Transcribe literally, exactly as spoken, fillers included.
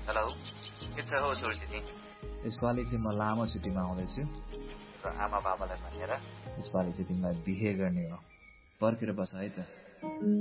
hello के छ हो छोरी दिदी यसपालि चाहिँ म लामो छुट्टीमा आउँदैछु र आमा बाबालाई भनेर यसपालि चाहिँ तिमीलाई बिहे गर्ने हो पर्खेर बस है त